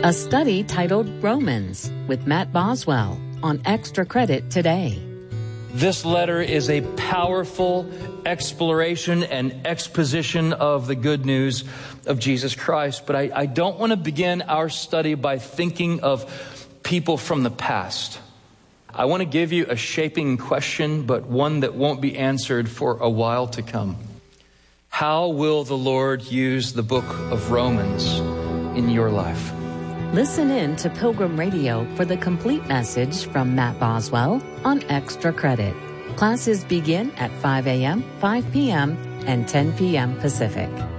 A study titled Romans with Matt Boswell on Extra Credit today. This letter is a powerful exploration and exposition of the good news of Jesus Christ. But I don't want to begin our study by thinking of people from the past. I want to give you a shaping question, but one that won't be answered for a while to come. How will the Lord use the book of Romans in your life? Listen in to Pilgrim Radio for the complete message from Matt Boswell on Extra Credit. Classes begin at 5 a.m., 5 p.m., and 10 p.m. Pacific.